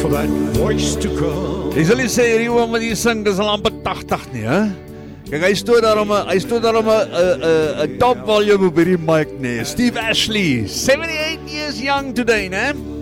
for that voice to come. Jy sal nie sê hierdie oom wat hier sing, dis al amper 80 nie, hè? Kyk, hy stoot daarom 'n top volume op hierdie mic, nee. Steve Ashley, 78 years young today, né?